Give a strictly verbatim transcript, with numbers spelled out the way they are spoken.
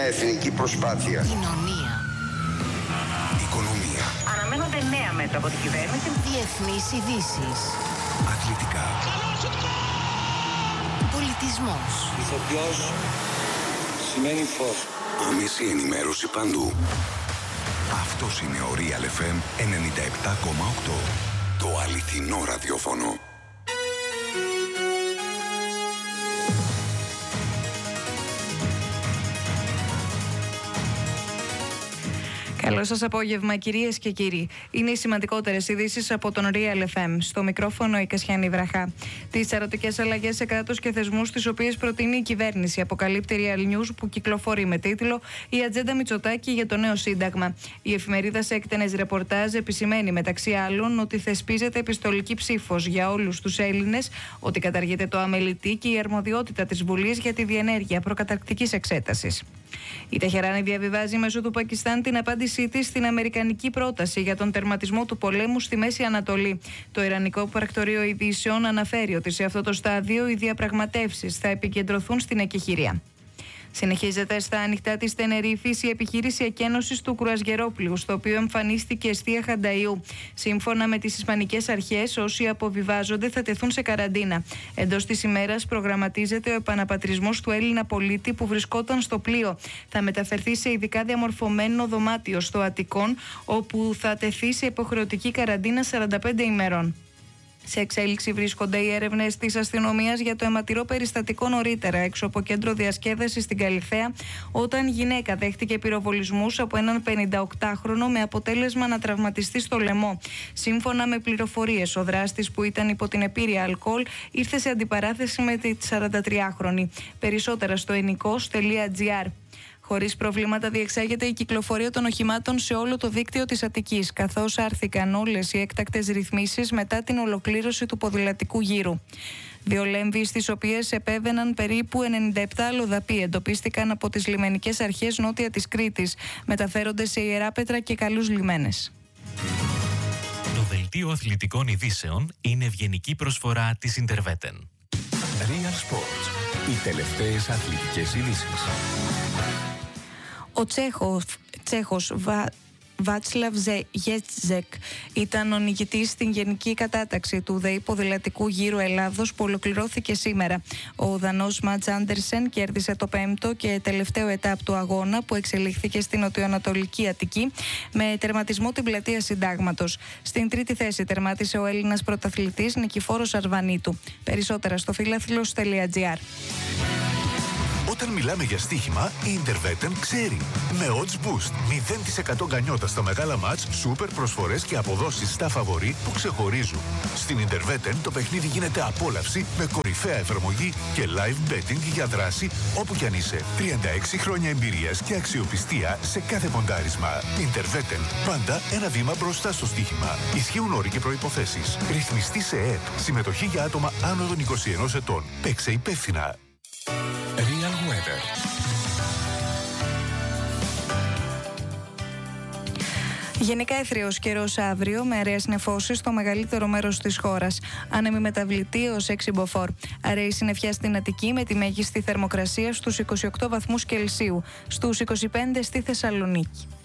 εθνική προσπάθεια. Κοινωνία. Οικονομία. Αναμένονται νέα μέτρα από την κυβέρνηση. Διεθνείς ειδήσεις. Αθλητικά. Πολιτισμός. Ηθοποιός σημαίνει φως. Άμεση ενημέρωση παντού. Αυτός είναι ο Real εφ εμ ενενήντα επτά κόμμα οκτώ. Το αληθινό ραδιόφωνο. Καλό σας απόγευμα, κυρίες και κύριοι. Είναι οι σημαντικότερες ειδήσεις από τον Real εφ εμ. Στο μικρόφωνο η Κασιάνη Βραχά. Τις ερωτικές αλλαγές σε κράτος και θεσμούς, τις οποίες προτείνει η κυβέρνηση, αποκαλύπτει Real News, που κυκλοφορεί με τίτλο «Η ατζέντα Μητσοτάκη για το νέο Σύνταγμα». Η εφημερίδα σε έκτενες ρεπορτάζ επισημαίνει μεταξύ άλλων ότι θεσπίζεται επιστολική ψήφος για όλους τους Έλληνες, ότι καταργείται το αμελητή και η αρμοδιότητα της Βουλής για τη διενέργεια προκαταρκτικής εξέτασης. Η Τεχεράνη διαβιβάζει μέσω του Πακιστάν την απάντησή της στην αμερικανική πρόταση για τον τερματισμό του πολέμου στη Μέση Ανατολή. Το Ιρανικό Πρακτορείο Ειδήσεων αναφέρει ότι σε αυτό το στάδιο οι διαπραγματεύσεις θα επικεντρωθούν στην εκεχηρία. Συνεχίζεται στα ανοιχτά της Τενερίφης η επιχείρηση εκένωσης του κρουαζιερόπλοιου, στο οποίο εμφανίστηκε εστία Χανταϊού. Σύμφωνα με τις ισπανικές αρχές, όσοι αποβιβάζονται θα τεθούν σε καραντίνα. Εντός της ημέρας προγραμματίζεται ο επαναπατρισμός του Έλληνα πολίτη που βρισκόταν στο πλοίο. Θα μεταφερθεί σε ειδικά διαμορφωμένο δωμάτιο στο Αττικόν, όπου θα τεθεί σε υποχρεωτική καραντίνα σαράντα πέντε ημερών. Σε εξέλιξη βρίσκονται οι έρευνες της αστυνομίας για το αιματηρό περιστατικό νωρίτερα έξω από κέντρο διασκέδασης στην Καλιθέα, όταν γυναίκα δέχτηκε πυροβολισμούς από έναν πενηνταοκτάχρονο με αποτέλεσμα να τραυματιστεί στο λαιμό. Σύμφωνα με πληροφορίες, ο δράστης, που ήταν υπό την επήρεια αλκοόλ, ήρθε σε αντιπαράθεση με τη σαραντατριάχρονη. Περισσότερα στο ενικός τελεία τζι άρ. Χωρίς προβλήματα διεξάγεται η κυκλοφορία των οχημάτων σε όλο το δίκτυο της Αττικής, καθώς άρθηκαν όλες οι έκτακτες ρυθμίσεις μετά την ολοκλήρωση του ποδηλατικού γύρου. Δύο λέμβοι, στις οποίες επέβαιναν περίπου ενενήντα επτά αλλοδαποί, εντοπίστηκαν από τις λιμενικές αρχές νότια της Κρήτης. Μεταφέρονται σε Ιεράπετρα και Καλούς Λιμένες. Το δελτίο αθλητικών ειδήσεων είναι ευγενική προσφορά της Interveten. Real Sports. Οι τελευταίες αθλητικές ειδήσεις. Ο Τσέχος, Τσέχος Βα, Βάτσλαβ Γέτζεκ ήταν ο νικητής στην γενική κατάταξη του ΔΕΗ ποδηλατικού γύρου Ελλάδος, που ολοκληρώθηκε σήμερα. Ο Δανός Ματς Άντερσεν κέρδισε το πέμπτο και τελευταίο ετάπ του αγώνα, που εξελίχθηκε στην νοτιοανατολική Αττική με τερματισμό την πλατεία Συντάγματος. Στην τρίτη θέση τερμάτισε ο Έλληνας πρωταθλητής Νικηφόρος Αρβανίτου. Περισσότερα στο φίλαθλος τελεία τζι άρ. Όταν μιλάμε για στοίχημα, η Interveten ξέρει. Με odds boost, μηδέν τοις εκατό γκανιότα στα μεγάλα μάτς, σούπερ προσφορές και αποδόσεις στα φαβορί που ξεχωρίζουν. Στην Interveten το παιχνίδι γίνεται απόλαυση με κορυφαία εφαρμογή και live betting για δράση όπου κι αν είσαι. τριάντα έξι χρόνια εμπειρίας και αξιοπιστία σε κάθε ποντάρισμα. Interveten, πάντα ένα βήμα μπροστά στο στοίχημα. Ισχύουν όροι και προϋποθέσεις. Ρυθμιστή σε ΕΕΠ. Συμμετοχή για άτομα άνω των είκοσι ενός ετών. Παίξε υπεύθυνα. Real Weather. Γενικά αιθραίος καιρός αύριο, με αραιές νεφώσεις στο μεγαλύτερο μέρος της χώρας. Άνεμη μεταβλητή ως έξι μποφόρ. Αραιή συννεφιά στην Αττική με τη μέγιστη θερμοκρασία στους είκοσι οκτώ βαθμούς Κελσίου, στους είκοσι πέντε στη Θεσσαλονίκη.